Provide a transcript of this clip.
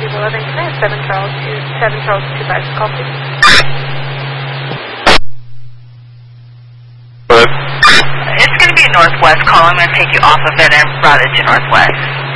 11, can I have 7 Charles 25 call, please? It's going to be a northwest call. I'm going to take you off of it and route it to northwest.